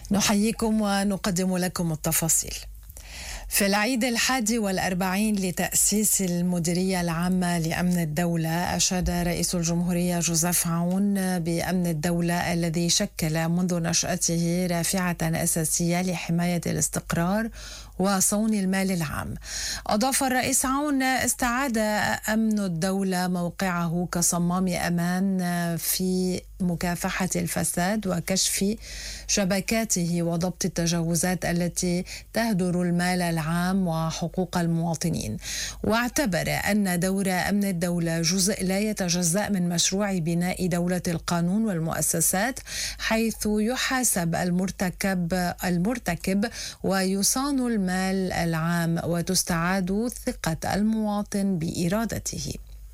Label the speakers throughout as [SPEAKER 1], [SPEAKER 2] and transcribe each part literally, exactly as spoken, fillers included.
[SPEAKER 1] نحييكم ونقدم لكم التفاصيل. في العيد الحادي والأربعين لتأسيس المديرية العامة لأمن الدولة، أشاد رئيس الجمهورية جوزيف عون بأمن الدولة الذي شكل منذ نشأته رافعة أساسية لحماية الاستقرار وصون المال العام. أضاف الرئيس عون: استعاد أمن الدولة موقعه كصمام أمان في مكافحة الفساد وكشف شبكاته وضبط التجاوزات التي تهدر المال العام وحقوق المواطنين. واعتبر أن دور أمن الدولة جزء لا يتجزأ من مشروع بناء دولة القانون والمؤسسات، حيث يحاسب المرتكب المرتكب ويصان المال العام وتستعاد ثقة المواطن بإرادته.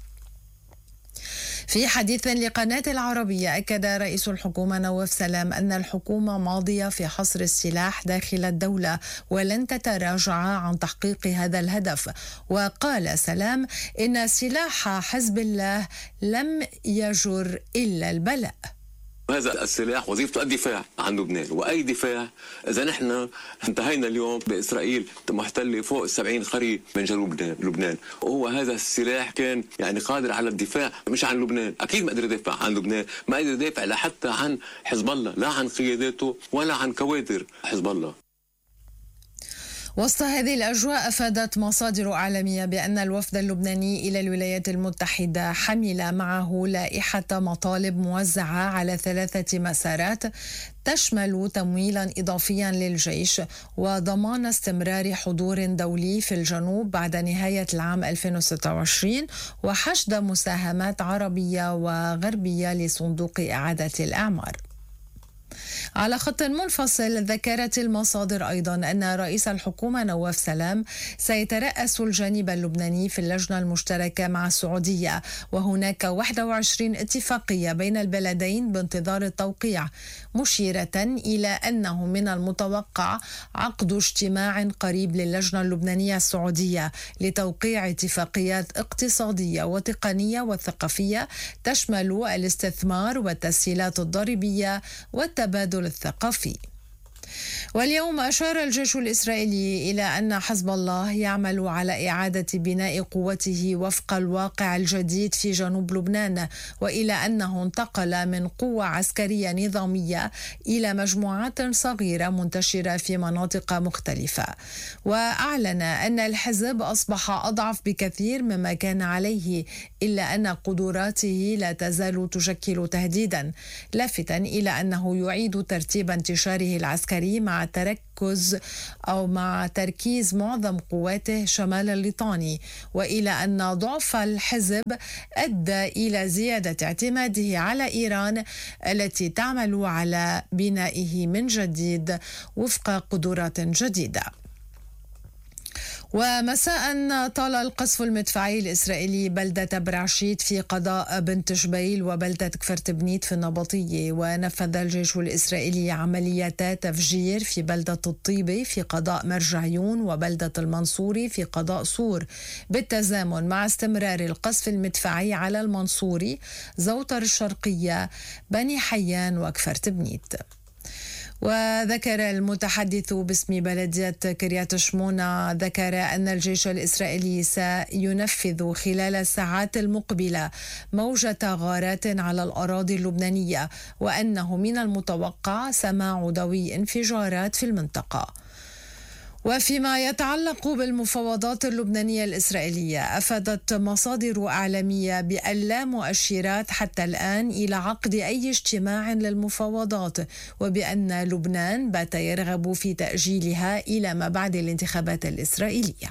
[SPEAKER 1] في حديث لقناة العربية، أكد رئيس الحكومة نواف سلام أن الحكومة ماضية في حصر السلاح داخل الدولة ولن تتراجع عن تحقيق هذا الهدف. وقال سلام إن سلاح حزب الله لم يجر إلا البلاء.
[SPEAKER 2] هذا السلاح وظيفته الدفاع عن لبنان، واي دفاع اذا نحن انتهينا اليوم باسرائيل محتله فوق سبعين خريج من جنوب لبنان، وهو هذا السلاح كان يعني قادر على الدفاع مش عن لبنان، اكيد ما قدر يدافع عن لبنان، ما قدر يدافع لا حتى عن حزب الله، لا عن قياداته ولا عن كوادر حزب الله.
[SPEAKER 1] وسط هذه الأجواء، أفادت مصادر عالمية بأن الوفد اللبناني إلى الولايات المتحدة حمل معه لائحة مطالب موزعة على ثلاثة مسارات تشمل تمويلا إضافيا للجيش وضمان استمرار حضور دولي في الجنوب بعد نهاية العام ألفين وستة وعشرين وحشد مساهمات عربية وغربية لصندوق إعادة الأعمار. على خط منفصل، ذكرت المصادر أيضا أن رئيس الحكومة نواف سلام سيترأس الجانب اللبناني في اللجنة المشتركة مع السعودية، وهناك واحد وعشرين اتفاقية بين البلدين بانتظار التوقيع، مشيرة إلى أنه من المتوقع عقد اجتماع قريب للجنة اللبنانية السعودية لتوقيع اتفاقيات اقتصادية وتقنية وثقافية تشمل الاستثمار والتسهيلات الضريبية والتبادل الثقافي. واليوم أشار الجيش الإسرائيلي إلى أن حزب الله يعمل على إعادة بناء قوته وفق الواقع الجديد في جنوب لبنان، وإلى أنه انتقل من قوة عسكرية نظامية إلى مجموعات صغيرة منتشرة في مناطق مختلفة. وأعلن أن الحزب أصبح أضعف بكثير مما كان عليه، إلا أن قدراته لا تزال تشكل تهديدا، لافتا إلى أنه يعيد ترتيب انتشاره العسكري مع تركز أو مع تركيز معظم قواته شمال الليطاني، وإلى أن ضعف الحزب أدى إلى زيادة اعتماده على إيران التي تعمل على بنائه من جديد وفق قدرات جديدة. ومساء، طال القصف المدفعي الإسرائيلي بلدة برعشيت في قضاء بنت شبيل وبلدة كفرت بنيت في النبطية، ونفذ الجيش الإسرائيلي عمليات تفجير في بلدة الطيبة في قضاء مرجعيون وبلدة المنصوري في قضاء صور، بالتزامن مع استمرار القصف المدفعي على المنصوري، زوطر الشرقية، بني حيان وكفرت بنيت. وذكر المتحدث باسم بلدية كريات شمونة ذكر أن الجيش الإسرائيلي سينفذ خلال الساعات المقبلة موجة غارات على الأراضي اللبنانية، وأنه من المتوقع سماع دوي انفجارات في المنطقة. وفيما يتعلق بالمفاوضات اللبنانية الإسرائيلية، أفادت مصادر إعلامية بأن لا مؤشرات حتى الآن إلى عقد أي اجتماع للمفاوضات، وبأن لبنان بات يرغب في تأجيلها إلى ما بعد الانتخابات الإسرائيلية.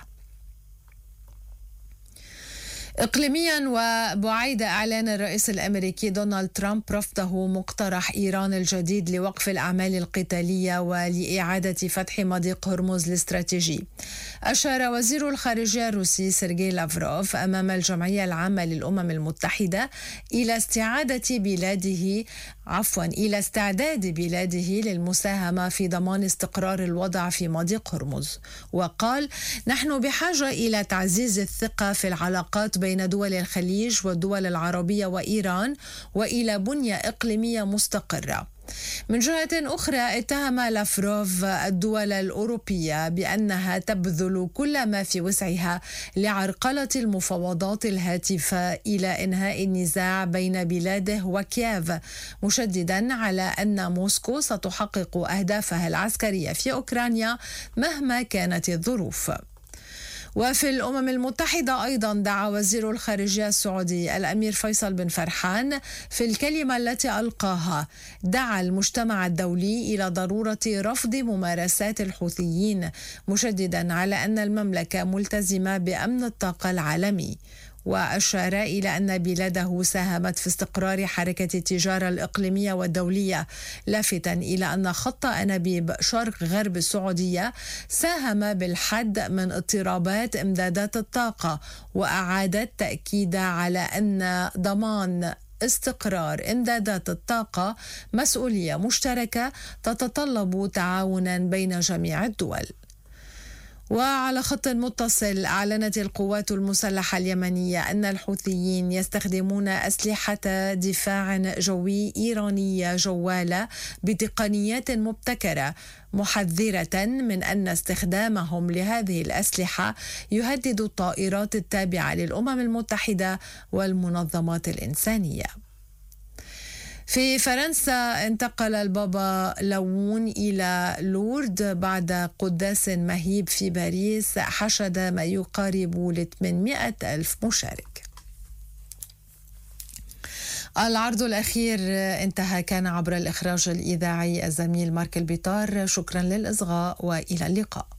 [SPEAKER 1] إقليميا، وبعيد إعلان الرئيس الأمريكي دونالد ترامب رفضه مقترح إيران الجديد لوقف الأعمال القتالية ولإعادة فتح مضيق هرمز الاستراتيجي، أشار وزير الخارجية الروسي سيرجي لافروف أمام الجمعية العامة للأمم المتحدة إلى استعادة بلاده عفوا إلى استعداد بلاده للمساهمة في ضمان استقرار الوضع في مضيق هرمز، وقال: نحن بحاجة إلى تعزيز الثقة في العلاقات بين دول الخليج والدول العربية وإيران، وإلى بنية إقليمية مستقرة. من جهة أخرى اتهم لافروف الدول الأوروبية بأنها تبذل كل ما في وسعها لعرقلة المفاوضات الهاتفة إلى إنهاء النزاع بين بلاده وكييف، مشددا على أن موسكو ستحقق أهدافها العسكرية في أوكرانيا مهما كانت الظروف. وفي الأمم المتحدة أيضا دعا وزير الخارجية السعودي الأمير فيصل بن فرحان في الكلمة التي ألقاها دعا المجتمع الدولي إلى ضرورة رفض ممارسات الحوثيين، مشددا على أن المملكة ملتزمة بأمن الطاقة العالمي. وأشار إلى أن بلاده ساهمت في استقرار حركة التجارة الإقليمية والدولية، لافتا إلى أن خط أنابيب شرق غرب السعودية ساهم بالحد من اضطرابات إمدادات الطاقة، وأعاد التأكيد على أن ضمان استقرار إمدادات الطاقة مسؤولية مشتركة تتطلب تعاونا بين جميع الدول. وعلى خط متصل، أعلنت القوات المسلحة اليمنية أن الحوثيين يستخدمون أسلحة دفاع جوي إيرانية جوالة بتقنيات مبتكرة، محذرة من أن استخدامهم لهذه الأسلحة يهدد الطائرات التابعة للأمم المتحدة والمنظمات الإنسانية. في فرنسا انتقل البابا لوون إلى لورد بعد قداس مهيب في باريس حشد ما يقارب ل ثمانمائة ألف مشارك. العرض الأخير انتهى كان عبر الإخراج الإذاعي الزميل مارك البيطار. شكرا للإصغاء وإلى اللقاء.